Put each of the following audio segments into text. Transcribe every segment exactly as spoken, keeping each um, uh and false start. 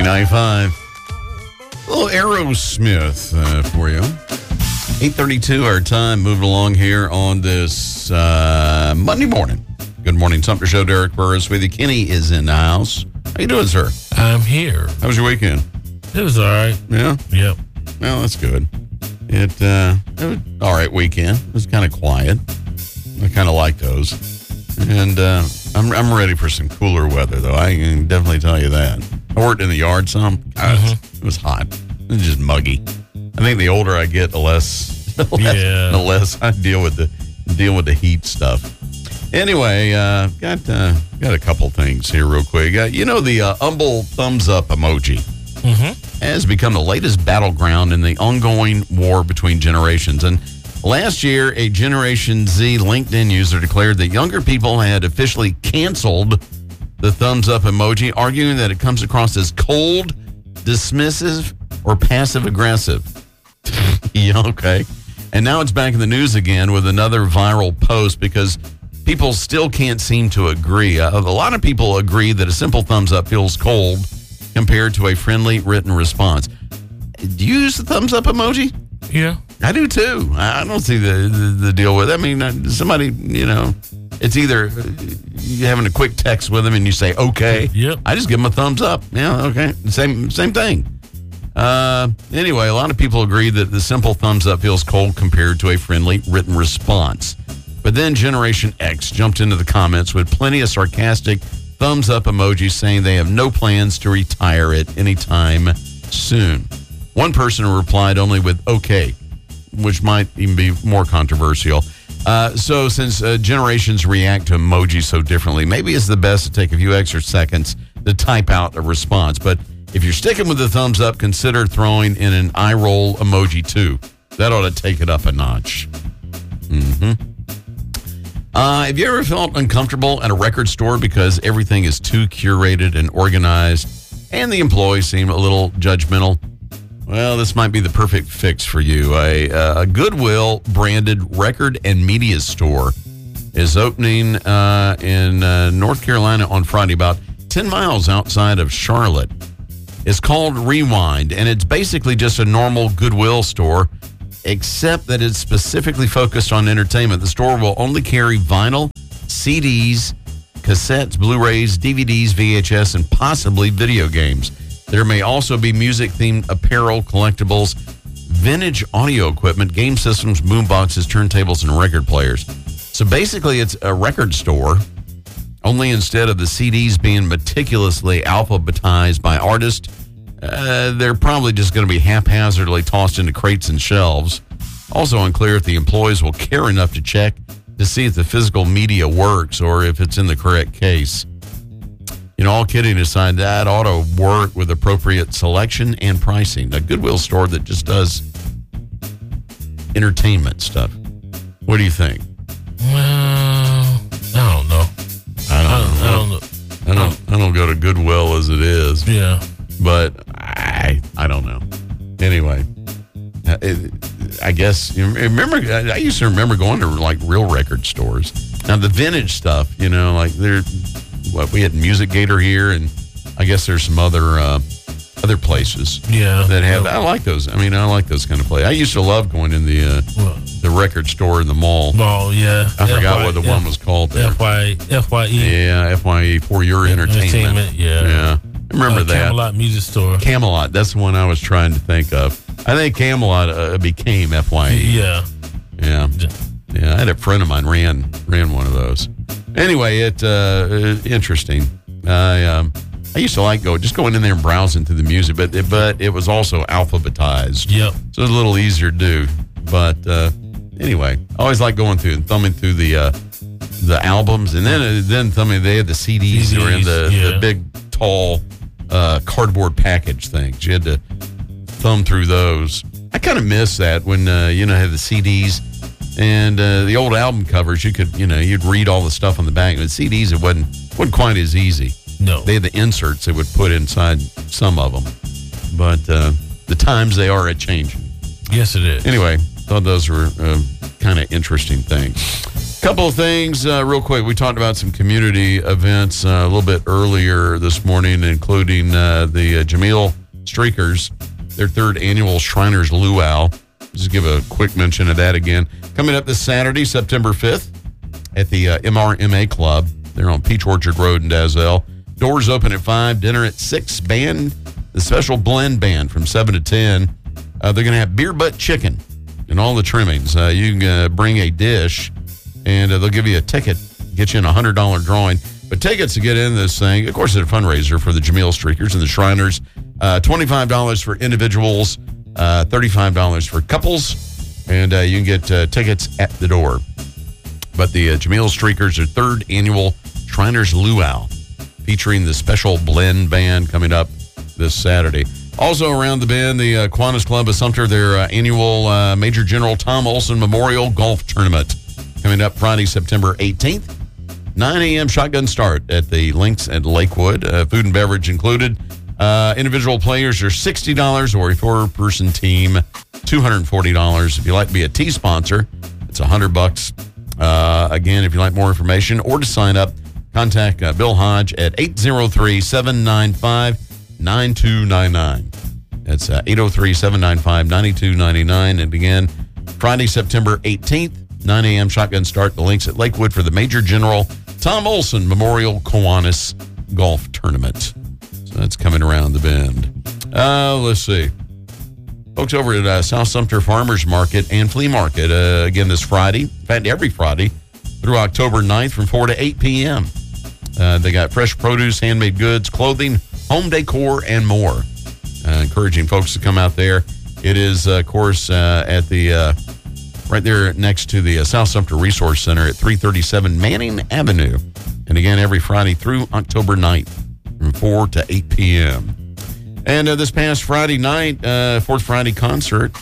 ninety-five. A little Aerosmith uh, for you. eight thirty-two our time. Moving along here on this uh, Monday morning. Good morning, Sumter Show. Derek Burris with you. Kenny is in the house. How you doing, sir? I'm here. How was your weekend? It was all right. Yeah? Yep. Well, that's good. It, uh, it was an all right weekend. It was kind of quiet. I kind of like those. And uh, I'm I'm ready for some cooler weather, though. I can definitely tell you that. I worked in the yard some. God, Mm-hmm. It was hot. It was just muggy. I think the older I get, the less, the less, Yeah. the less I deal with the deal with the heat stuff. Anyway, uh, got uh, got a couple things here real quick. Uh, you know, the uh, humble thumbs up emoji Mm-hmm. has become the latest battleground in the ongoing war between generations. And last year, a Generation Z LinkedIn user declared that younger people had officially canceled the thumbs up emoji, arguing that it comes across as cold, dismissive, or passive aggressive. Yeah, okay. And now it's back in the news again with another viral post because people still can't seem to agree. Uh, a lot of people agree that a simple thumbs up feels cold compared to a friendly written response. Do you use the thumbs up emoji? Yeah. I do too. I don't see the, the, the deal with it. I mean, uh, somebody, you know, it's either uh, you having a quick text with them and you say, okay. Yep. I just give them a thumbs up. Yeah, okay. Same same thing. Uh, anyway, a lot of people agree that the simple thumbs up feels cold compared to a friendly written response. But then Generation X jumped into the comments with plenty of sarcastic thumbs up emojis saying they have no plans to retire it anytime soon. One person replied only with okay, which might even be more controversial. Uh, so since uh, generations react to emojis so differently, maybe it's the best to take a few extra seconds to type out a response. But if you're sticking with the thumbs up, consider throwing in an eye roll emoji too. That ought to take it up a notch. Mm-hmm. Uh, have you ever felt uncomfortable at a record store because everything is too curated and organized and the employees seem a little judgmental? Well, this might be the perfect fix for you. A, a Goodwill branded record and media store is opening uh, in uh, North Carolina on Friday, about ten miles outside of Charlotte. It's called Rewind, and it's basically just a normal Goodwill store, except that it's specifically focused on entertainment. The store will only carry vinyl, C Ds, cassettes, Blu-rays, D V Ds, V H S, and possibly video games. There may also be music-themed apparel, collectibles, vintage audio equipment, game systems, boomboxes, turntables, and record players. So basically, it's a record store, only instead of the C Ds being meticulously alphabetized by artists, uh, they're probably just going to be haphazardly tossed into crates and shelves. Also unclear if the employees will care enough to check to see if the physical media works or if it's in the correct case. You know, all kidding aside, that ought to work with appropriate selection and pricing. A Goodwill store that just does entertainment stuff. What do you think? Well, I don't know. I don't, I don't, know. I don't know. I don't. I don't go to Goodwill as it is. Yeah. But I. I don't know. Anyway, it, I guess you remember. I used to remember going to like real record stores. Now the vintage stuff, you know, like there. What we had Music Gator here, and I guess there's some other uh, other places. Yeah. That have. Yeah. I like those. I mean, I like those kind of places. I used to love going in the uh, Well, the record store in the mall. oh, yeah. I forgot F Y what the F- one was called there. F Y F Y E. Yeah, F Y E for your entertainment. Entertainment, yeah. Yeah. I remember uh, that. Camelot Music Store. Camelot. That's the one I was trying to think of. I think Camelot uh, became F Y E. Yeah. Yeah. Yeah. I had a friend of mine ran ran one of those. Anyway, it uh, interesting. I um, I used to like go just going in there and browsing through the music, but it, but it was also alphabetized. Yep. So it was a little easier to do. But uh, anyway, I always like going through and thumbing through the uh, the albums, and then uh, then thumbing they had the C Ds that were in the, yeah. the big tall uh, cardboard package things. You had to thumb through those. I kind of miss that when uh, you know had the C Ds and uh, the old album covers. You could you know you'd read all the stuff on the back. With C Ds, it wasn't wasn't quite as easy. No. They had the inserts they would put inside some of them, but uh, the times they are a changing. Yes, it is. Anyway, thought those were uh, kind of interesting things. Couple of things uh, real quick. We talked about some community events uh, a little bit earlier this morning, including uh, the uh, Jameel Streakers, their third annual Shriners Luau. Just give a quick mention of that again. Coming up this Saturday, September fifth, at the uh, M R M A Club. They're on Peach Orchard Road in Dalzell. Doors open at five, dinner at six. Band, the special blend band from seven to ten. Uh, they're going to have beer butt chicken and all the trimmings. Uh, you can uh, bring a dish, and uh, they'll give you a ticket, get you in a one hundred dollars drawing. But tickets to get in this thing, of course, it's a fundraiser for the Jameel Streakers and the Shriners. Uh, twenty-five dollars for individuals, uh, thirty-five dollars for couples, and uh, you can get uh, tickets at the door. But the uh, Jameel Streakers, their third annual Shriners Luau, featuring the special blend band coming up this Saturday. Also around the bend, the uh, Kiwanis Club of Sumter, their uh, annual uh, Major General Tom Olson Memorial Golf Tournament coming up Friday, September eighteenth. nine a.m. shotgun start at the Links at Lakewood. Uh, food and beverage included. Uh, individual players are sixty dollars, or a four-person team, two hundred forty dollars. If you'd like to be a T sponsor, it's one hundred bucks. Uh, again, if you'd like more information or to sign up, contact uh, Bill Hodge at eight oh three, seven nine five, nine two nine nine. That's uh, eight oh three, seven nine five, nine two nine nine. And again, Friday, September eighteenth, nine a.m. shotgun start. The Links at Lakewood for the Major General Tom Olson Memorial Kiwanis Golf Tournament. So that's coming around the bend. Uh, let's see. Folks over at uh, South Sumter Farmers Market and Flea Market, uh, again this Friday, in fact, every Friday through October ninth from four to eight p.m. Uh, they got fresh produce, handmade goods, clothing, home decor, and more. Uh, encouraging folks to come out there. It is, uh, of course, uh, at the uh, right there next to the uh, South Sumter Resource Center at three thirty-seven Manning Avenue. And again, every Friday through October ninth from four to eight p.m. And uh, this past Friday night, uh, Fourth Friday concert,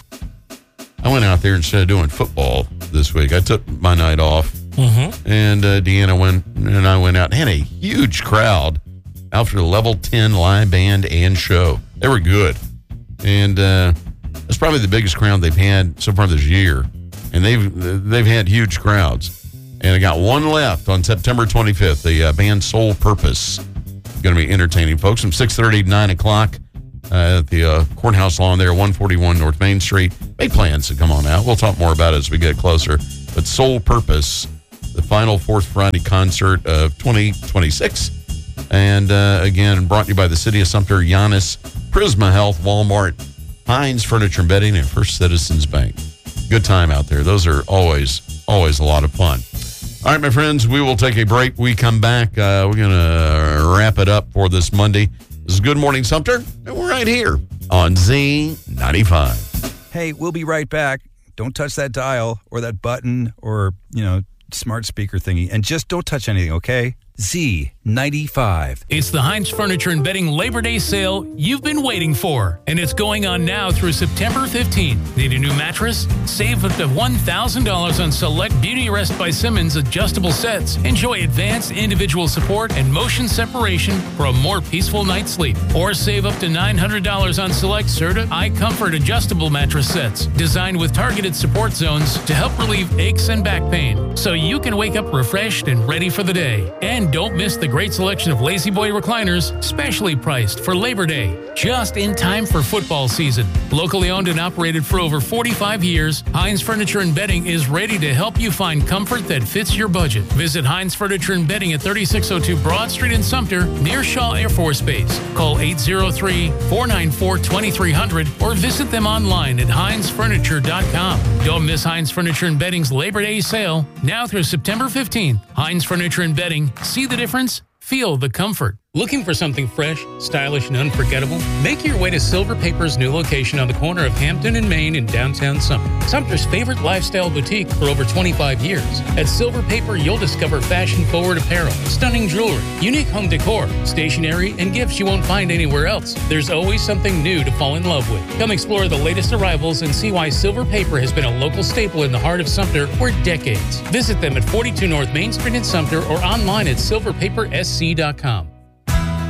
I went out there instead of doing football this week. I took my night off, Mm-hmm. and uh, Deanna went, and I went out and had a huge crowd out for the Level ten live band and show. They were good, and uh, that's probably the biggest crowd they've had so far this year. And they've they've had huge crowds. And I got one left on September twenty-fifth. The uh, band Soul Purpose going to be entertaining folks from six thirty to nine o'clock. Uh, at the uh, courthouse lawn there, one forty-one North Main Street. Make plans to come on out. We'll talk more about it as we get closer. But Soul Purpose, the final Fourth Friday concert of twenty twenty-six. And uh, again, brought to you by the City of Sumter, Giannis, Prisma Health, Walmart, Heinz Furniture and Bedding, and First Citizens Bank. Good time out there. Those are always, always a lot of fun. All right, my friends, we will take a break. We come back. Uh, we're going to wrap it up for this Monday. This is Good Morning Sumter, and we're right here on Z ninety-five. Hey, we'll be right back. Don't touch that dial or that button or, you know, smart speaker thingy. And just don't touch anything, okay? Z ninety-five. It's the Heinz Furniture and Bedding Labor Day sale you've been waiting for, and it's going on now through September fifteenth. Need a new mattress? Save up to one thousand dollars on select Beauty Rest by Simmons adjustable sets. Enjoy advanced individual support and motion separation for a more peaceful night's sleep. Or save up to nine hundred dollars on select Serta iComfort adjustable mattress sets, designed with targeted support zones to help relieve aches and back pain, so you can wake up refreshed and ready for the day. And don't miss the great selection of Lazy Boy recliners, specially priced for Labor Day, just in time for football season. Locally owned and operated for over forty-five years, Heinz Furniture and Bedding is ready to help you find comfort that fits your budget. Visit Heinz Furniture and Bedding at thirty-six oh two Broad Street in Sumter, near Shaw Air Force Base. Call eight oh three, four nine four, two three zero zero or visit them online at heinz furniture dot com. Don't miss Heinz Furniture and Bedding's Labor Day sale, now through September fifteenth. Heinz Furniture and Bedding. See the difference? Feel the comfort. Looking for something fresh, stylish, and unforgettable? Make your way to Silver Paper's new location on the corner of Hampton and Main in downtown Sumter. Sumter's favorite lifestyle boutique for over twenty-five years. At Silver Paper, you'll discover fashion-forward apparel, stunning jewelry, unique home decor, stationery, and gifts you won't find anywhere else. There's always something new to fall in love with. Come explore the latest arrivals and see why Silver Paper has been a local staple in the heart of Sumter for decades. Visit them at forty-two North Main Street in Sumter or online at silver paper s c dot com.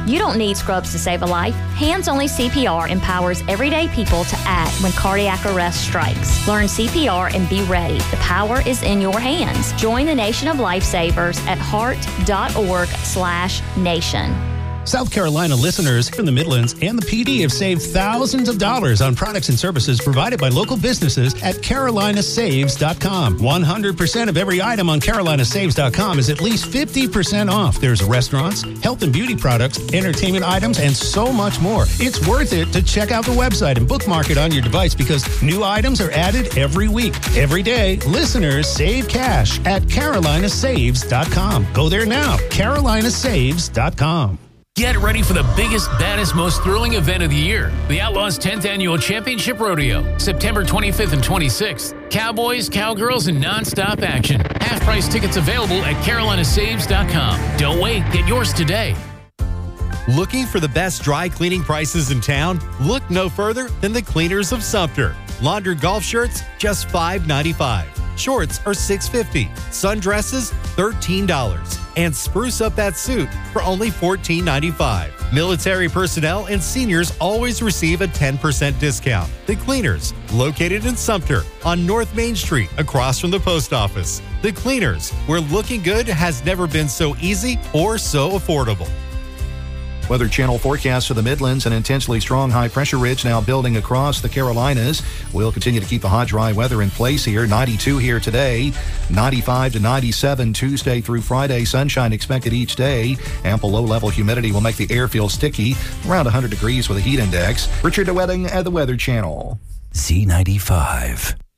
You don't need scrubs to save a life. Hands-Only C P R empowers everyday people to act when cardiac arrest strikes. Learn C P R and be ready. The power is in your hands. Join the Nation of Lifesavers at heart.org slash nation. South Carolina listeners from the Midlands and the P D have saved thousands of dollars on products and services provided by local businesses at carolina saves dot com. one hundred percent of every item on carolina saves dot com is at least fifty percent off. There's restaurants, health and beauty products, entertainment items, and so much more. It's worth it to check out the website and bookmark it on your device because new items are added every week. Every day, listeners save cash at carolina saves dot com. Go there now, carolina saves dot com. Get ready for the biggest, baddest, most thrilling event of the year. The Outlaws' tenth Annual Championship Rodeo, September twenty-fifth and twenty-sixth. Cowboys, cowgirls, and nonstop action. Half-price tickets available at carolina saves dot com. Don't wait. Get yours today. Looking for the best dry cleaning prices in town? Look no further than the Cleaners of Sumter. Laundered golf shirts, just five ninety-five. Shorts are six fifty. Sundresses, thirteen dollars. And spruce up that suit for only fourteen ninety-five. Military personnel and seniors always receive a ten percent discount. The Cleaners, located in Sumter on North Main Street across from the post office. The Cleaners, where looking good has never been so easy or so affordable. Weather Channel forecast for the Midlands. An intensely strong high-pressure ridge now building across the Carolinas. We'll continue to keep the hot, dry weather in place here. ninety-two here today, ninety-five to ninety-seven Tuesday through Friday. Sunshine expected each day. Ample low-level humidity will make the air feel sticky. Around one hundred degrees with a heat index. Richard DeWetting at the Weather Channel. Z ninety-five.